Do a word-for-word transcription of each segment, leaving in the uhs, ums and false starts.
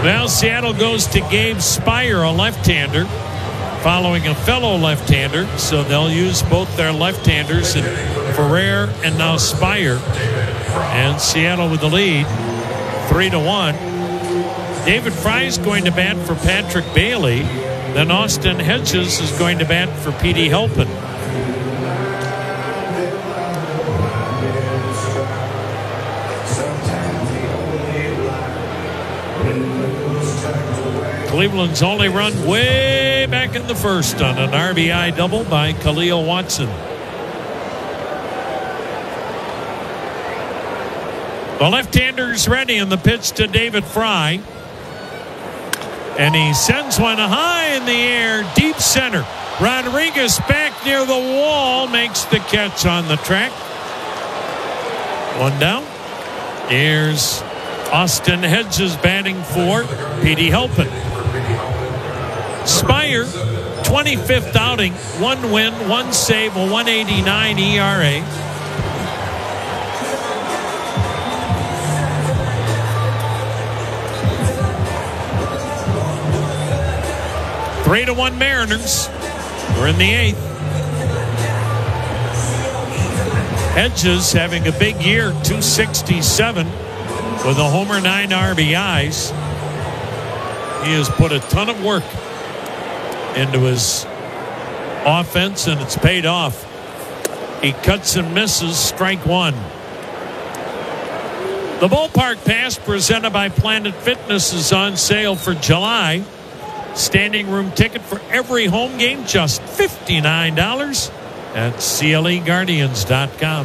Well, Seattle goes to Gabe Spire, a left-hander, following a fellow left-hander. So they'll use both their left-handers, and Ferrer and now Spire. And Seattle with the lead, three to one. David Fry is going to bat for Patrick Bailey. Then Austin Hedges is going to bat for Petey Helpin. Cleveland's only run way back in the first on an R B I double by Khalil Watson. The left-hander's ready, and the pitch to David Fry. And he sends one high in the air, deep center. Rodriguez back near the wall, makes the catch on the track. One down. Here's Austin Hedges batting for Petey Helpin. Spire, twenty-fifth outing, one win, one save, a one eighty-nine E R A. Three to one Mariners. We're in the eighth. Hedges having a big year, two sixty-seven with a homer, nine R B Is. He has put a ton of work into his offense, and it's paid off. He cuts and misses, strike one. The Ballpark Pass presented by Planet Fitness is on sale for July. Standing room ticket for every home game, just fifty-nine dollars at C L E Guardians dot com.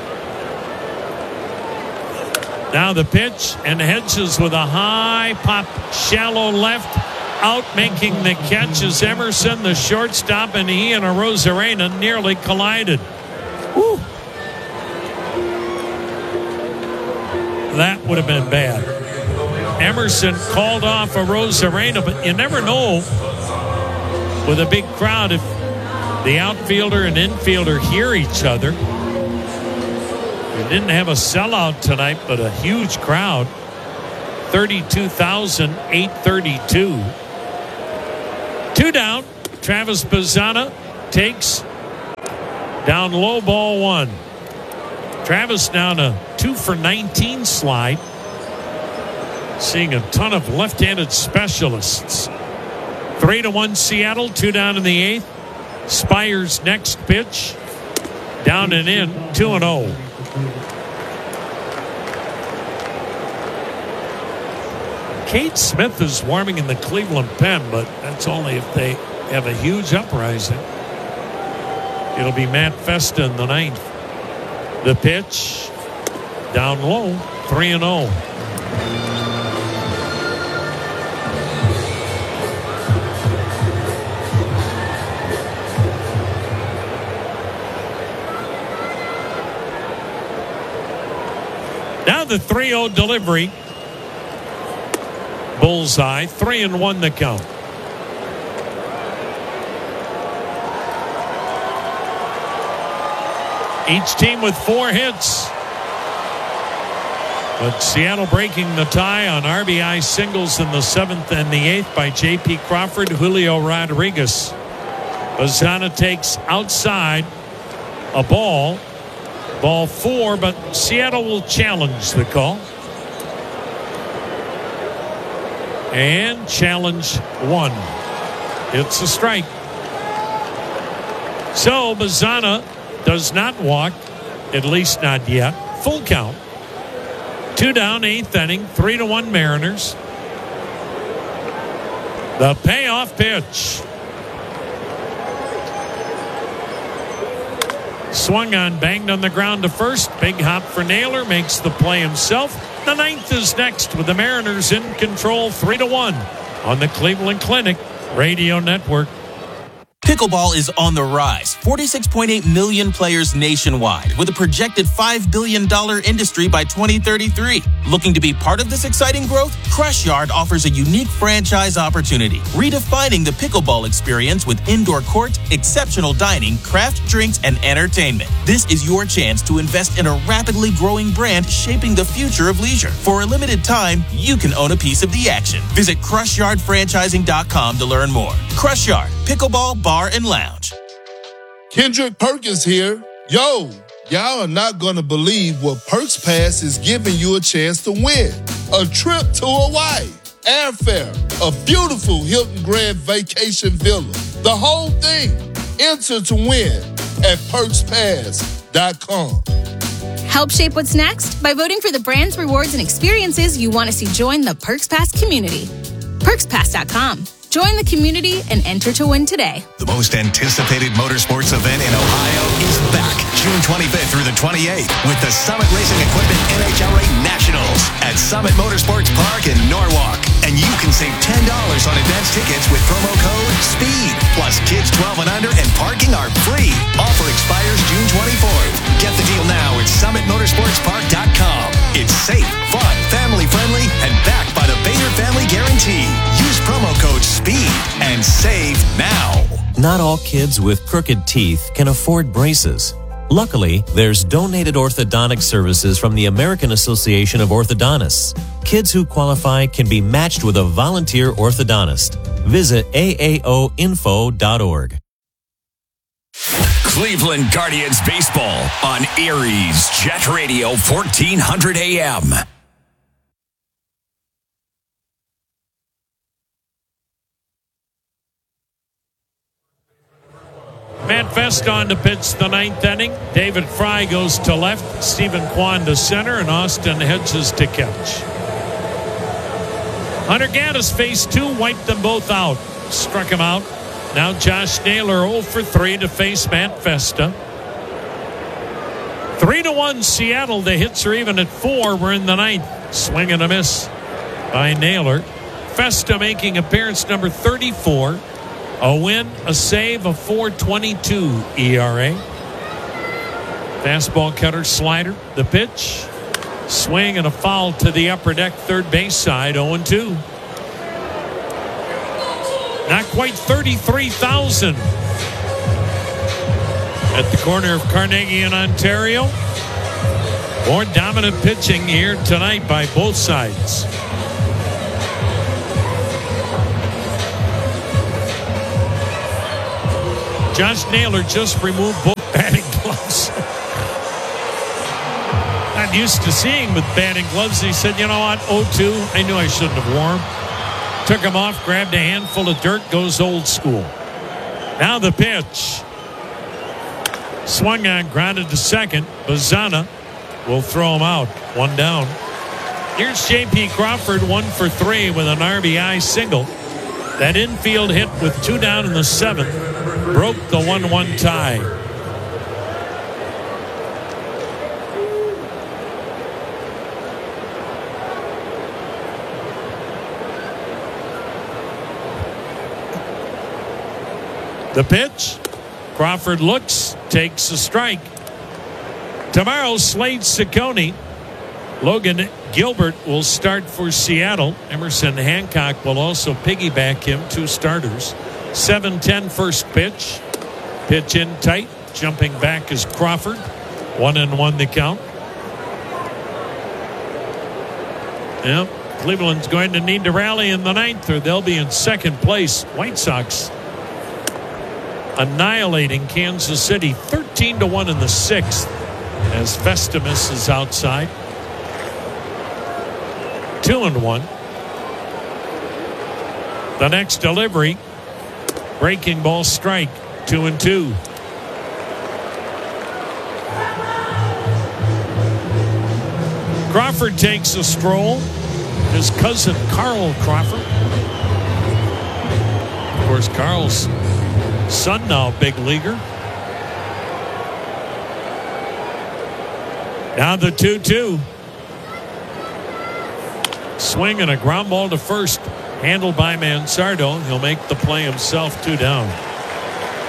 Now the pitch, and Hedges with a high pop, shallow left, out making the catch is Emerson, the shortstop, and he and Arozarena nearly collided. Whew. That would have been bad. Emerson called off Arozarena, but you never know with a big crowd if the outfielder and infielder hear each other. We didn't have a sellout tonight, but a huge crowd. thirty-two thousand eight hundred thirty-two. Two down. Travis Bazzana takes down low, ball one. Travis down a two for nineteen slide. Seeing a ton of left-handed specialists. Three to one Seattle, two down in the eighth. Spire's next pitch. Down and in, two and oh. Kate Smith is warming in the Cleveland pen, but that's only if they have a huge uprising. It'll be Matt Festa in the ninth. The pitch, down low, three and oh. Now the three oh delivery. Bullseye, three and one the count. Each team with four hits. But Seattle breaking the tie on R B I singles in the seventh and the eighth by J P Crawford, Julio Rodriguez. Bazzana takes outside a ball. Ball four, but Seattle will challenge the call. And challenge one. It's a strike. So Bazzana does not walk, at least not yet. Full count. Two down, eighth inning, three to one Mariners. The payoff pitch. Swung on, banged on the ground to first. Big hop for Naylor, makes the play himself. The ninth is next with the Mariners in control, three to one on the Cleveland Clinic Radio Network. Pickleball is on the rise. forty-six point eight million players nationwide, with a projected five billion dollars industry by twenty thirty-three. Looking to be part of this exciting growth? Crush Yard offers a unique franchise opportunity, redefining the pickleball experience with indoor court, exceptional dining, craft drinks, and entertainment. This is your chance to invest in a rapidly growing brand shaping the future of leisure. For a limited time, you can own a piece of the action. Visit crush yard franchising dot com to learn more. Crush Yard, pickleball, bar, and lounge. Kendrick Perkins here. Yo, y'all are not going to believe what Perks Pass is giving you a chance to win. A trip to Hawaii, airfare, a beautiful Hilton Grand Vacation Villa. The whole thing. Enter to win at perks pass dot com. Help shape what's next by voting for the brands, rewards, and experiences you want to see join the Perks Pass community. perks pass dot com. Join the community and enter to win today. The most anticipated motorsports event in Ohio is back June twenty-fifth through the twenty-eighth with the Summit Racing Equipment N H R A Nationals at Summit Motorsports Park in Norwalk. And you can save ten dollars on advance tickets with promo code SPEED. Plus, kids twelve and under and parking are free. Offer expires June twenty-fourth. Get the deal now at summit motorsports park dot com. It's safe, fun, family-friendly, and backed by the Bader Family Guarantee. Use promo code SPEED and save now. Not all kids with crooked teeth can afford braces. Luckily, there's donated orthodontic services from the American Association of Orthodontists. Kids who qualify can be matched with a volunteer orthodontist. Visit A A O info dot org. Cleveland Guardians baseball on Erie's Jet Radio fourteen hundred A M. Matt Vest on to pitch the ninth inning. David Fry goes to left. Stephen Kwan to center. And Austin Hedges to catch. Hunter Gaddis faced two, wiped them both out. Struck him out. Now Josh Naylor oh for three to face Matt Vesta. three to one Seattle. The hits are even at four. We're in the ninth. Swing and a miss by Naylor. Vesta making appearance number thirty-four. A win, a save, a four twenty-two E R A. Fastball, cutter, slider. The pitch. Swing and a foul to the upper deck, third base side, oh and two. Not quite thirty-three thousand at the corner of Carnegie and Ontario. More dominant pitching here tonight by both sides. Josh Naylor just removed both batting gloves. Not used to seeing with batting gloves. He said, you know what, oh two, I knew I shouldn't have worn them. Took him off, grabbed a handful of dirt, goes old school. Now the pitch. Swung on, grounded to second. Bazana will throw him out. One down. Here's J P Crawford, one for three with an R B I single. That infield hit with two down in the seventh broke the one one tie. The pitch. Crawford looks, takes a strike. Tomorrow, Slade Ciccone. Logan Gilbert will start for Seattle. Emerson Hancock will also piggyback him, two starters. seven ten first pitch. Pitch in tight. Jumping back is Crawford. One and one the count. Yep. Cleveland's going to need to rally in the ninth or they'll be in second place. White Sox annihilating Kansas City thirteen to one in the sixth as Festivus is outside. Two and one. The next delivery. Breaking ball strike. Two and two. Crawford takes a stroll. His cousin Carl Crawford. Of course, Carl's son now big leaguer. Now the two two. Swing and a ground ball to first. Handled by Mansardo. He'll make the play himself, two down.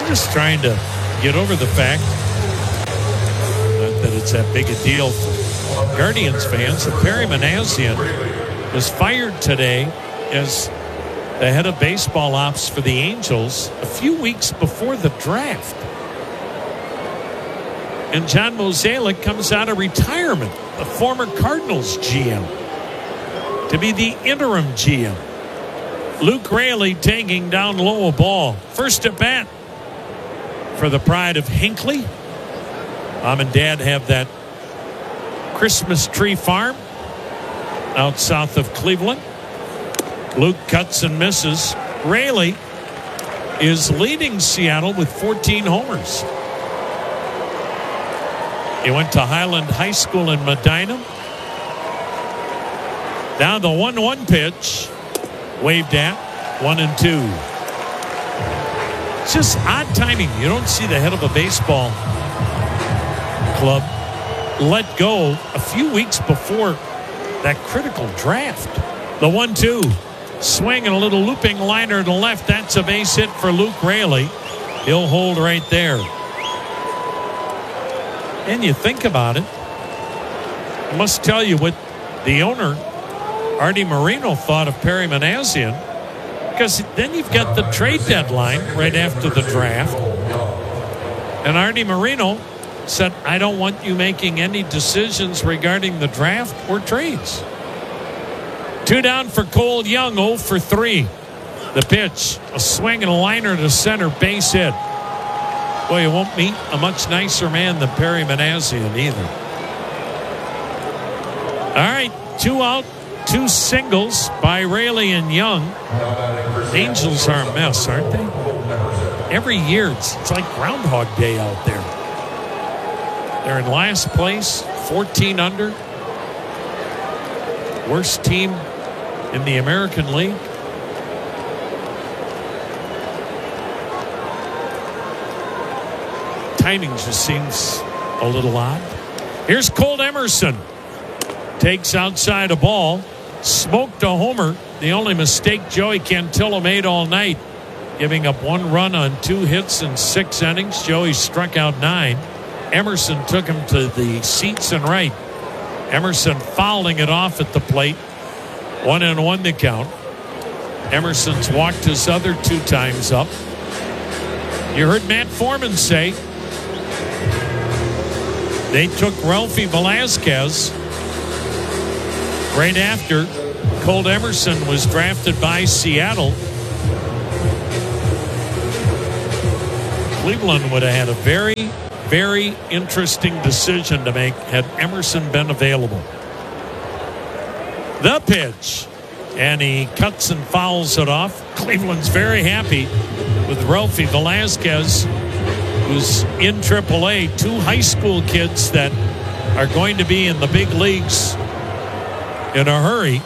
I'm just trying to get over the fact, not that it's that big a deal for Guardians fans, that Perry Manassian was fired today as the head of baseball ops for the Angels a few weeks before the draft. And John Mozeliak comes out of retirement, the former Cardinals G M, to be the interim G M. Luke Raley taking down low a ball. First at bat for the pride of Hinckley. Mom and Dad have that Christmas tree farm out south of Cleveland. Luke cuts and misses. Raley is leading Seattle with fourteen homers. He went to Highland High School in Medina. Now the one one pitch. Waved at. One and two. It's just odd timing. You don't see the head of a baseball club let go a few weeks before that critical draft. The one two. Swing and a little looping liner to left. That's a base hit for Luke Raley. He'll hold right there. And you think about it, I must tell you what the owner, Artie Moreno, thought of Perry Manassian, because then you've got the trade deadline right after the draft. And Artie Moreno said, I don't want you making any decisions regarding the draft or trades. Two down for Cole Young, oh for three. The pitch, a swing and a liner to center, base hit. Boy, you won't meet a much nicer man than Perry Manassian either. All right, two out, two singles by Raley and Young. Angels are a mess, aren't they? Every year, it's, it's like Groundhog Day out there. They're in last place, fourteen under. Worst team in the American League. Timing just seems a little odd. Here's Colt Emerson. Takes outside a ball. Smoked a homer. The only mistake Joey Cantillo made all night. Giving up one run on two hits in six innings. Joey struck out nine. Emerson took him to the seats and right. Emerson fouling it off at the plate. One and one to count. Emerson's walked his other two times up. You heard Matt Foreman say they took Ralphie Velasquez right after Colt Emerson was drafted by Seattle. Cleveland would have had a very, very interesting decision to make had Emerson been available. The pitch. And he cuts and fouls it off. Cleveland's very happy with Ralphie Velasquez, who's in triple A. Two high school kids that are going to be in the big leagues in a hurry.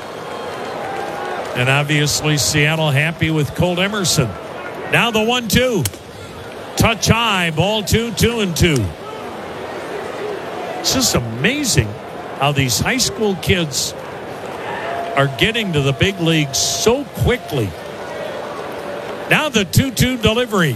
And obviously Seattle happy with Colt Emerson. Now the one two. Touch high, ball two, two and two. It's just amazing how these high school kids are getting to the big leagues so quickly. Now the two two delivery.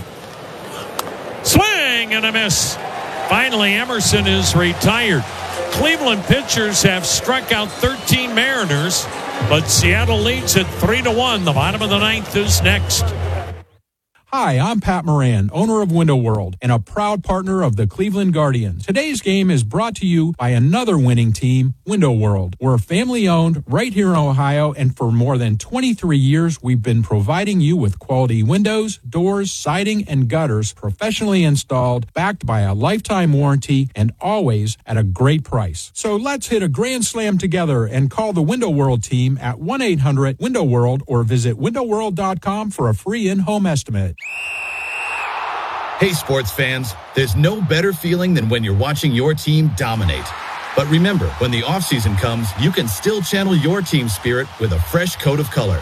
Swing and a miss. Finally, Emerson is retired. Cleveland pitchers have struck out thirteen Mariners, but Seattle leads at three to one. The bottom of the ninth is next. Hi, I'm Pat Moran, owner of Window World and a proud partner of the Cleveland Guardians. Today's game is brought to you by another winning team, Window World. We're family owned right here in Ohio, and for more than twenty-three years, we've been providing you with quality windows, doors, siding, and gutters professionally installed, backed by a lifetime warranty, and always at a great price. So let's hit a grand slam together and call the Window World team at one eight hundred window world or visit window world dot com for a free in-home estimate. Hey, sports fans, there's no better feeling than when you're watching your team dominate. But remember, when the offseason comes, you can still channel your team spirit with a fresh coat of color.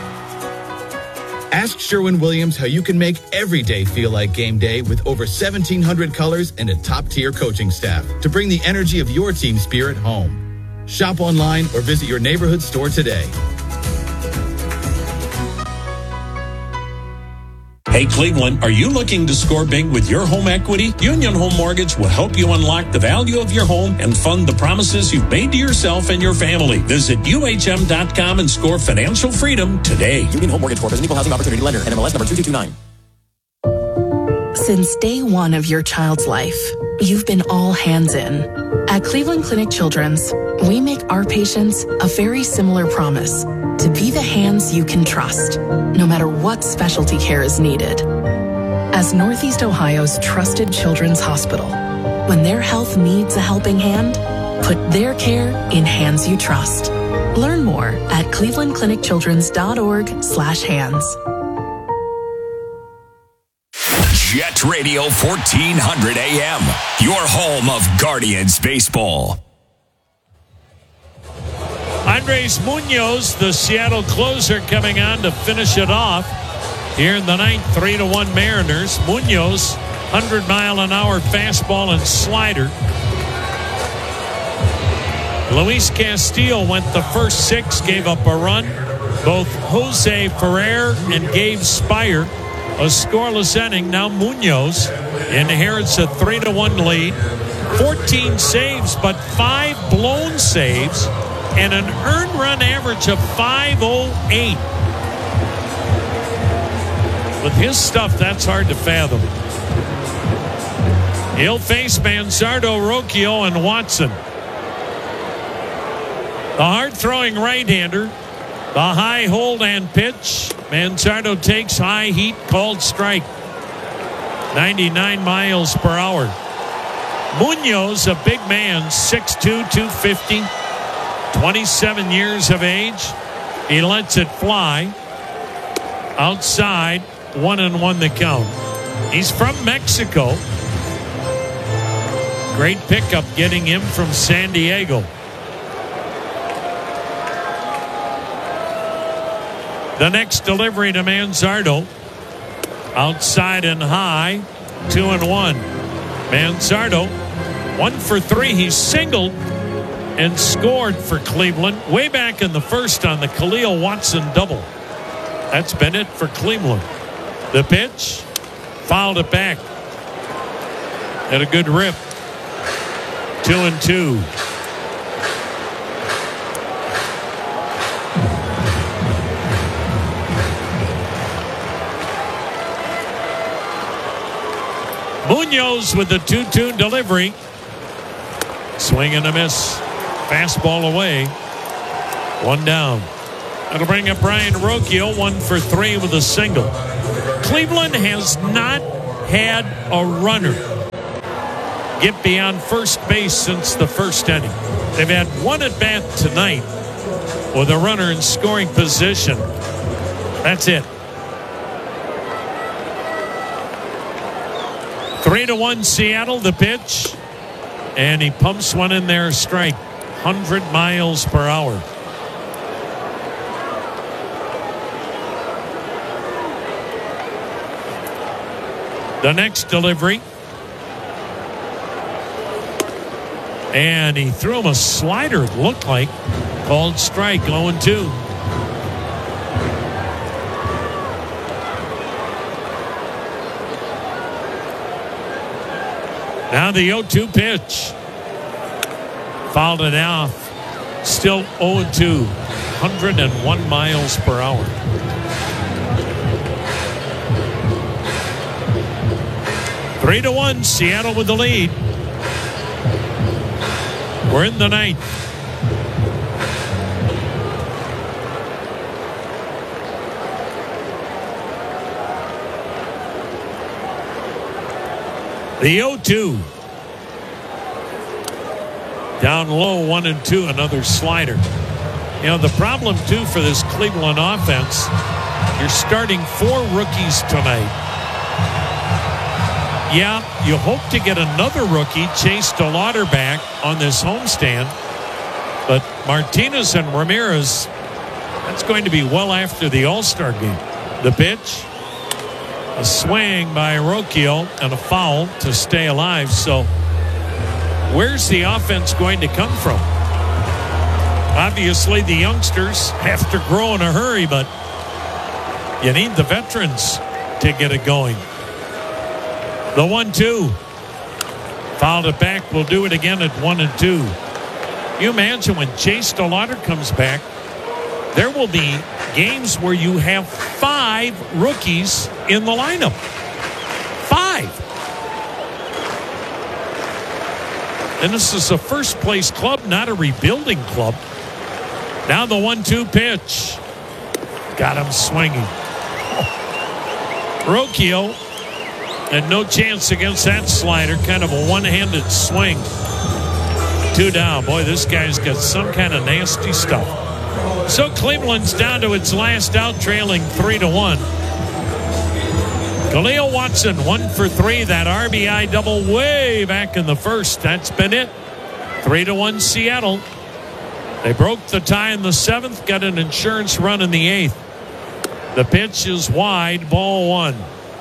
Ask Sherwin-Williams how you can make every day feel like game day with over seventeen hundred colors and a top-tier coaching staff to bring the energy of your team spirit home. Shop online or visit your neighborhood store today. Hey, Cleveland, are you looking to score big with your home equity? Union Home Mortgage will help you unlock the value of your home and fund the promises you've made to yourself and your family. Visit U H M dot com and score financial freedom today. Union Home Mortgage Corp is an equal housing opportunity lender. N M L S number two two two nine. Since day one of your child's life, you've been all hands in. At Cleveland Clinic Children's, we make our patients a very similar promise to be the hands you can trust, no matter what specialty care is needed. As Northeast Ohio's trusted children's hospital, when their health needs a helping hand, put their care in hands you trust. Learn more at cleveland clinic children's dot org slash hands. Jet Radio fourteen hundred A M, your home of Guardians baseball. Andres Munoz, the Seattle closer, coming on to finish it off here in the ninth. Three to one Mariners. Munoz, hundred mile an hour fastball and slider. Luis Castillo went the first six, gave up a run. Both Jose Ferrer and Gabe Spire a scoreless inning. Now Munoz inherits a three to one lead. fourteen saves, but five blown saves, and an earned run average of five oh eight. With his stuff, that's hard to fathom. He'll face Manzardo, Rocchio, and Watson. The hard-throwing right-hander. The high hold and pitch. Manzardo takes high heat, called strike. ninety-nine miles per hour. Munoz, a big man, six two, two fifty, twenty-seven years of age. He lets it fly. Outside, one and one the count. He's from Mexico. Great pickup getting him from San Diego. The next delivery to Manzardo. Outside and high. Two and one. Manzardo, one for three. He singled and scored for Cleveland way back in the first on the Khalil Watson double. That's been it for Cleveland. The pitch. Fouled it back. Had a good rip. Two and two. Munoz with the two two delivery. Swing and a miss. Fastball away. One down. That'll bring up Brian Rocchio, one for three with a single. Cleveland has not had a runner get beyond first base since the first inning. They've had one at bat tonight with a runner in scoring position. That's it. Three to one Seattle, the pitch. And he pumps one in there, strike. one hundred miles per hour. The next delivery. And he threw him a slider, it looked like. Called strike, oh and two. Now the oh two pitch. Fouled it off. Still oh and two. one hundred one miles per hour. Three to one, Seattle with the lead. We're in the ninth. The oh two. Down low, one and two, another slider. You know, the problem, too, for this Cleveland offense, you're starting four rookies tonight. Yeah, you hope to get another rookie, Chase DeLauder, back on this homestand. But Martinez and Ramirez, that's going to be well after the All-Star game. The pitch, a swing by Rocchio, and a foul to stay alive. So where's the offense going to come from? Obviously, the youngsters have to grow in a hurry, but you need the veterans to get it going. The one two. Fouled it back. We'll do it again at one and two. You imagine when Chase DeLauder comes back, there will be games where you have five rookies in the lineup. Five. And this is a first place club, not a rebuilding club. Now the one two pitch. Got him swinging. Rocchio had no chance against that slider. Kind of a one-handed swing. Two down. Boy, this guy's got some kind of nasty stuff. So Cleveland's down to its last out, trailing three to one. Khalil Watson, one for three. That R B I double way back in the first. That's been it. Three to one Seattle. They broke the tie in the seventh, got an insurance run in the eighth. The pitch is wide, ball one.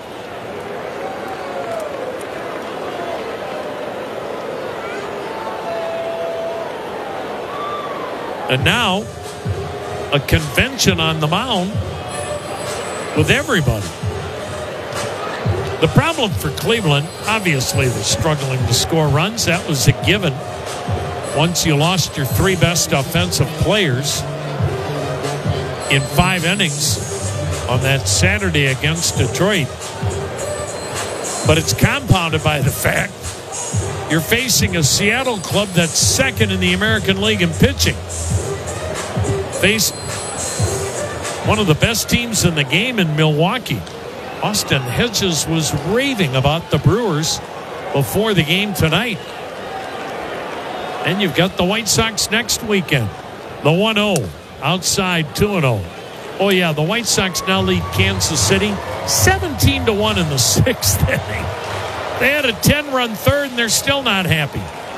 And now, a convention on the mound with everybody. The problem for Cleveland, obviously they're struggling to score runs. That was a given. Once you lost your three best offensive players in five innings on that Saturday against Detroit. But it's compounded by the fact you're facing a Seattle club that's second in the American League in pitching. Faced one of the best teams in the game in Milwaukee. Austin Hedges was raving about the Brewers before the game tonight. And you've got the White Sox next weekend. The one oh outside two and oh. Oh, yeah, the White Sox now lead Kansas City seventeen to one in the sixth inning. They had a ten-run third, and they're still not happy.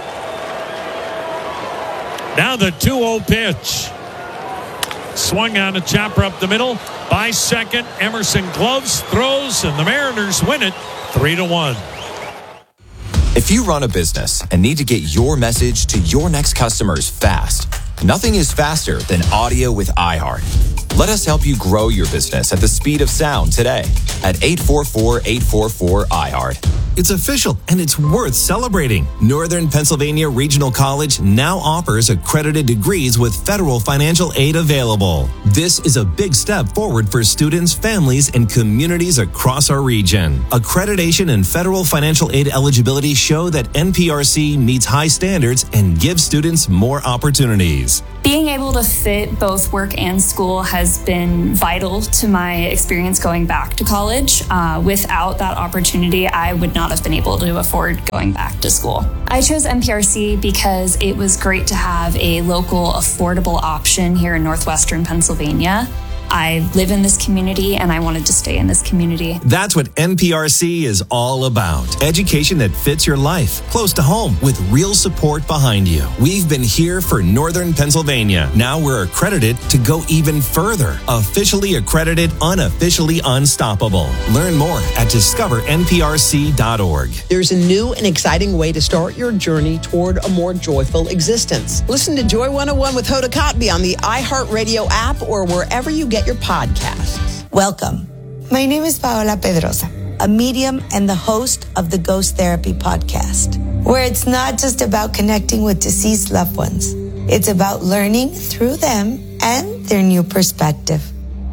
Now the two oh pitch. Swung on a chopper up the middle. By second, Emerson gloves, throws, and the Mariners win it three to one. If you run a business and need to get your message to your next customers fast, nothing is faster than audio with iHeart. Let us help you grow your business at the speed of sound today at eight four four, eight four four, iHeart. It's official, and it's worth celebrating. Northern Pennsylvania Regional College now offers accredited degrees with federal financial aid available. This is a big step forward for students, families, and communities across our region. Accreditation and federal financial aid eligibility show that N P R C meets high standards and gives students more opportunities. Being able to fit both work and school has been vital to my experience going back to college. Uh, without that opportunity, I would not have been able to afford going back to school. I chose N P R C because it was great to have a local, affordable option here in northwestern Pennsylvania. I live in this community and I wanted to stay in this community. That's what N P R C is all about. Education that fits your life, close to home, with real support behind you. We've been here for Northern Pennsylvania. Now we're accredited to go even further. Officially accredited, unofficially unstoppable. Learn more at discover N P R C dot org. There's a new and exciting way to start your journey toward a more joyful existence. Listen to Joy one oh one with Hoda Kotb on the iHeartRadio app or wherever you get your podcasts. Welcome. My name is Paola Pedrosa, a medium and the host of the Ghost Therapy podcast, where it's not just about connecting with deceased loved ones. It's about learning through them and their new perspective.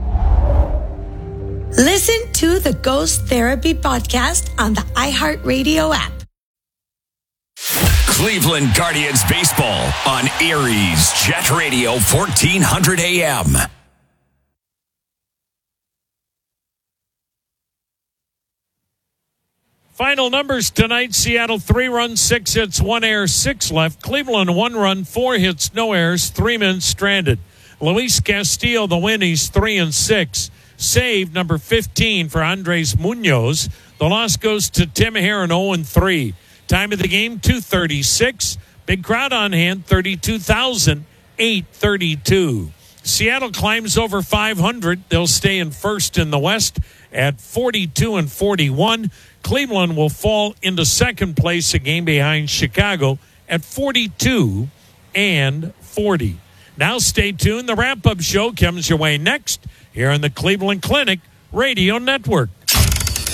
Listen to the Ghost Therapy podcast on the iHeartRadio app. Cleveland Guardians baseball on Erie's Jet Radio fourteen hundred A M. Final numbers tonight. Seattle three runs, six hits, one error, six left. Cleveland one run, four hits, no errors, three men stranded. Luis Castillo, the win, he's three and six. Save number fifteen for Andres Munoz. The loss goes to Tim Herron, oh and three. Time of the game, two thirty-six. Big crowd on hand, thirty-two thousand eight hundred thirty-two. Seattle climbs over five hundred. They'll stay in first in the West at forty-two and forty-one. Cleveland will fall into second place, a game behind Chicago at forty-two and forty. Now stay tuned. The wrap-up show comes your way next here on the Cleveland Clinic Radio Network.